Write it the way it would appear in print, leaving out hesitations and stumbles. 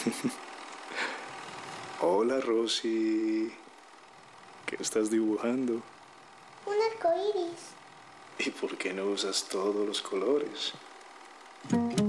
Hola, Rosy. ¿Qué estás dibujando? Un arco iris. ¿Y por qué no usas todos los colores?